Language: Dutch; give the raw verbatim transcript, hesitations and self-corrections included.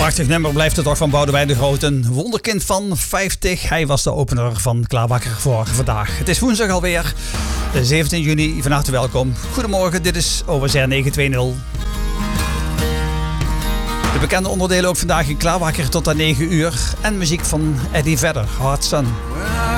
Prachtig nummer blijft het toch van Boudewijn de Groot. Een wonderkind van vijftig. Hij was de opener van Klaarwakker voor vandaag. Het is woensdag alweer, zeventien juni. Van harte welkom. Goedemorgen, dit is O S R negenhonderdtwintig. De bekende onderdelen ook vandaag in Klaarwakker tot aan negen uur. En muziek van Eddie Vedder, Hard Sun.